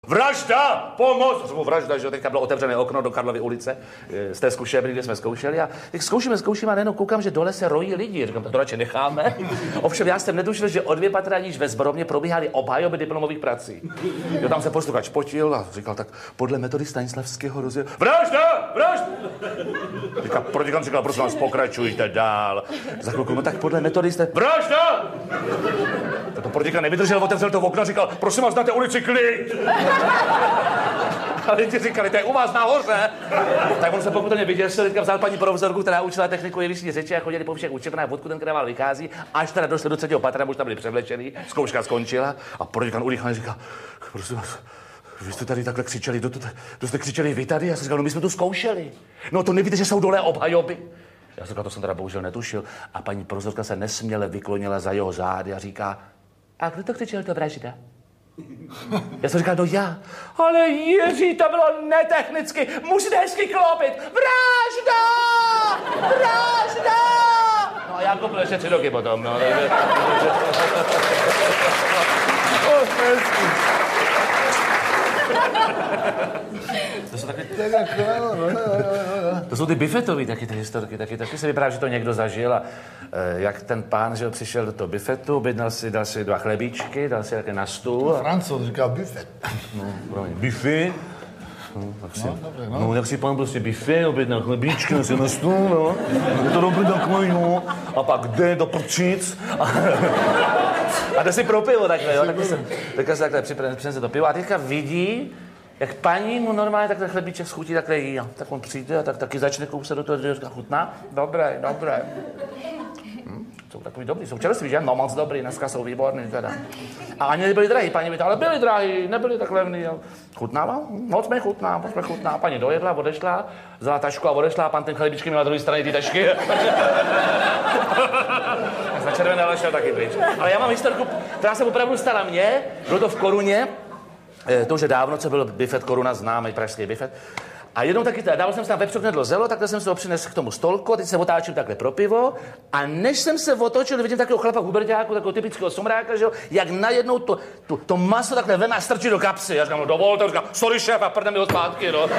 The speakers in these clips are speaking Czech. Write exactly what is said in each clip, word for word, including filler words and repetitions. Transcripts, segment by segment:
Vražda! Pomoc! Zvu vražda, že teďka bylo otevřené okno do Karlovy ulice z té zkušebny, kde jsme zkoušeli a tak zkoušíme, zkoušíme a najednou koukám, že dole se rojí lidi. Říkám, to radši necháme. Ovšem já jsem netušil, že o dvě patra níž ve Zborovně probíhaly obhajoby diplomových prací. Jo, tam se posluchač potil a říkal tak, podle metody Stanislavského rozděl... Vražda! Vražda! Říkal, protikam říkal, prosím vás, pokračujte dál. Za chvilku, no tak podle metody jste... Vražda! To protikam nevydržel, otevřel to okno a říkal, prosím vás, na té ulici klid! A lidi říkali, to je u vás nahoře. Tak on se pokutelně vyděsil, teďka vzal paní provozorku, která učila techniku jevištní řeči a chodili po všech učebnách, odkud ten krával vychází, až teda došli do třetího patra, už tam byli převlečený, zkouška skončila a proděkan udýchaný říká, prosím vás, vy jste tady takhle křičeli, do, to, to jste křičeli vy tady? Já jsem říkal, no my jsme tu zkoušeli. No to nevíte, že jsou dole obhajoby. Já jsem říkal, to jsem teda bohužel netušil. A paní provozorka se nesměle vyklonila za jeho zády a říká, a kdo to křičel, to vražda? Já jsem říkal, no já. Ale Jiří, to bylo netechnicky. Musíte hezky klopit. Vražda! Vražda! No a já kopl ještě tři roky potom, no. To jsou taky... To jsou ty bifetový taky ty historky, taky, taky se vypadá, že to někdo zažil a e, jak ten pán, že přišel do toho bifetu, objednal si, dal si dva chlebíčky, dal si také na stůl. A... Francouz říká bifet. No, promiň, bifet. No, tak si, no, dobré, no. No, jak si pán prostě bifet, objednal chlebíčky, dal si na stůl, no. Je to dobrý takový, no. A pak jde do prčic. A, a jde si pro pivo takhle, jo. Takhle se, takhle se takhle přinese to pivo a teďka vidí, jak paní mu normálně takhle chlebíček schutí, takhle jí, a tak on přijde a tak taky začne kousat do toho, že říká, chutná? Dobré, dobré. Hm, jsou takový dobrý, jsou čerství, že? No moc dobrý, dneska jsou výborný teda. A ani nebyli drahý, paní by to, ale byli drahý, nebyli tak levný. Chutnává? Moc mi chutná, moc mi chutná. Paní dojedla, odešla, vzala tašku a odešla a pan ten chlebíčky měl na druhé straně ty tašky. Na červené ale šel taky pryč. Ale já mám historku, která se opravdu stala mně, bylo to v Koruně. To už je dávno, co byl bifet Koruna, známý pražský bifet. A jednou taky, dával jsem si tam vepřok knedlo zelo, takhle jsem se ho přinesl k tomu stolku, teď se otáčím takhle pro pivo a než jsem se otočil, vidím takového chlapa huberťáku, takového typického somráka, že jo, jak najednou to, to, to maso takhle veme a strčí do kapsy. Já říkám, no dovolte, říkám, sorry šéf, a prdne mi ho zpátky, no.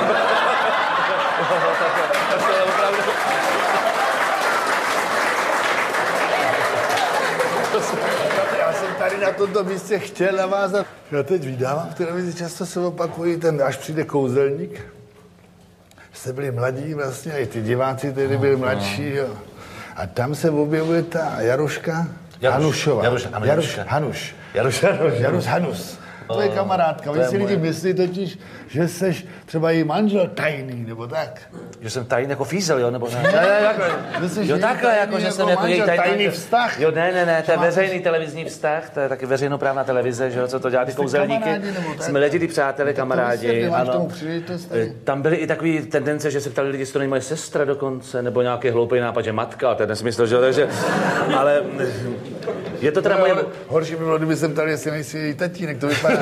Já jsem tady na tomto místě chtěl navázat. Já teď vydávám v televizi, často se opakují ten, až přijde kouzelník. Jste byli mladí vlastně, i ty diváci tedy byli mladší, jo. A tam se objevuje ta Jaruška Jaruš, Hanušová. Jaruš, ano, Jaruš Jaruš, Hanuš. Jaruš, Jaruš. Jaruš Hanus. To je kamarádka. Vy si lidi myslí totiž, že seš třeba její manžel tajný, nebo tak. Že jsem tajný jako fízel, jo, nebo ne? Ne, ne, jako, jo, takhle, jako, že jsem jako její tajný, tajný vztah. Jo, ne, ne, ne, to je veřejný televizní vztah, to je taky veřejnoprávná televize, že jo, co to dělá ty kouzelníky. Jsme letitý přátelé, kamarádi, ano. Tam byly i takové tendence, že se ptali lidi, jestli to není moje sestra dokonce, nebo nějaký hloupý nápad, že matka, a to je nesmysl, že jo, takže, ale je to teda moje... Horší by bylo, kdyby jsem ptal, jestli nejsi její tatínek, to vypadá.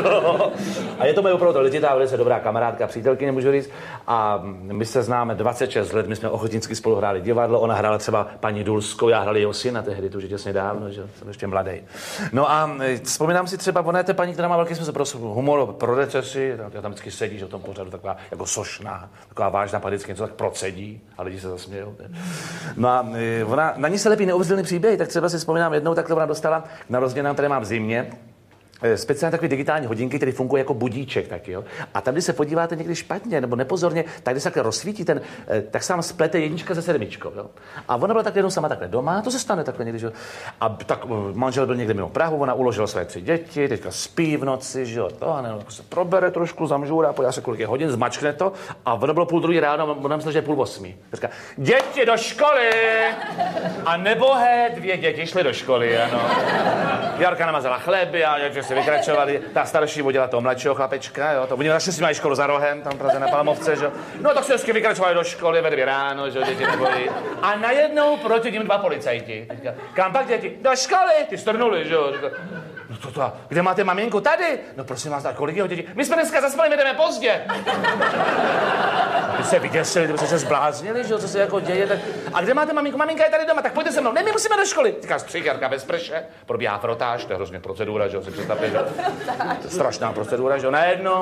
A je to moje opravdu letitá, velice dobrá kamarádka, přítelkyně, můžu říct. A my se známe dvacet šest let, my jsme ochotnicky spolu hráli divadlo, ona hrála třeba paní Dulskou, já hrál jeho syna tehdy, to už je těsně dávno, že jsem ještě mladý. No a vzpomínám si třeba, ona je to paní, která má velký smysl pro humor, pro recesi, já tam vždycky sedí, že v tom pořadu taková jako sošná, taková vážná, pak vždycky něco tak procedí a lidi se zasmějou. No a ona, na ní se lepí neuvěřitelný příběh, tak třeba si vzpomínám jednou, tak ona dostala na rozdělnám, které mám v zimě, speciálně takové digitální hodinky, které fungují jako budíček taky, jo. A tam, když se podíváte někdy špatně nebo nepozorně, tak když se takhle rozsvítí ten, tak se vám splete jednička se sedmičkou, jo. A ona byla takhle jednou sama takhle doma, to se stane takhle někdy, že jo. A tak manžel byl někde mimo Prahu, ona uložila své tři děti, teďka spí v noci, že jo, to, a ne, se probere trošku, zamžůrá, podívá se kolik je hodin, zmačkne to a ono bylo půl druhý ráno, ona myslela, že je půl osmí. Říká, děti do školy! A nebohé dvě děti šly do školy, ano. Jarka namazala chleby a jak se vykračovali, ta starší vodila toho mladšího chlapečka, jo, to oni naštěstí mají školu za rohem, tam Praze na Palmovce, že jo. No tak se hezky vykračovali do školy ve dvě ráno, že jo, děti nebojí. A najednou proti ním dva policajti. Teďka, kam pak děti? Do školy! Ty strnuli, že jo. No to to, kde máte maminku? Tady. No prosím vás, a kolik jeho dětí? My jsme dneska zaspali, my jdeme pozdě. Ty se vyděsili, kdyby se zbláznili, že jo, co se jako děje. Tak... A kde máte maminku? Maminka je tady doma, tak pojďte se mnou. Ne, my musíme do školy. Říkáš, psychiatrka bez prše, probíhá frotáž, to je hrozně procedura, že jo, si představte, že strašná procedura, že jo, najednou.